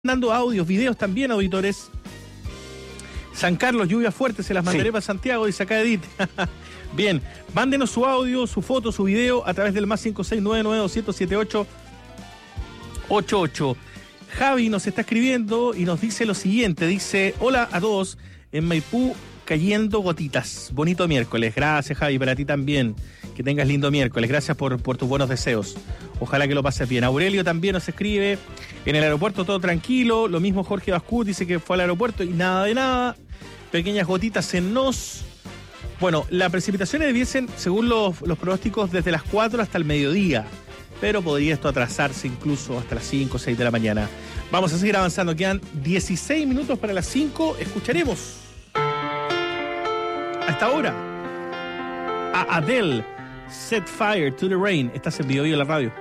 mandando audios, videos también, auditores. San Carlos, lluvia fuerte, se las mandaré para Santiago, dice acá Edith. Bien, mándenos su audio, su foto, su video a través del más 569927888. Javi nos está escribiendo y nos dice lo siguiente, dice: hola a todos, en Maipú cayendo gotitas, bonito miércoles. Gracias, Javi, para ti también, que tengas lindo miércoles, gracias por tus buenos deseos, ojalá que lo pases bien. Aurelio también nos escribe: en el aeropuerto todo tranquilo, lo mismo Jorge Bascut, dice que fue al aeropuerto y nada de nada, pequeñas gotitas en Nos. Bueno, las precipitaciones debiesen, según los pronósticos, desde las 4 hasta el mediodía, pero podría esto atrasarse incluso hasta las 5 o 6 de la mañana. Vamos a seguir avanzando, quedan 16 minutos para las 5, escucharemos hasta ahora a Adele, Set Fire to the Rain. Estás en Vivo Vivo la radio.